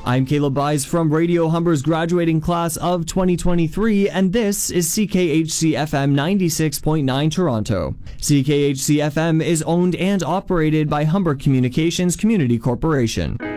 I'm Caleb Byes from Radio Humber's graduating class of 2023, and this is CKHC FM 96.9 Toronto. CKHC FM is owned and operated by Humber Communications Community Corporation.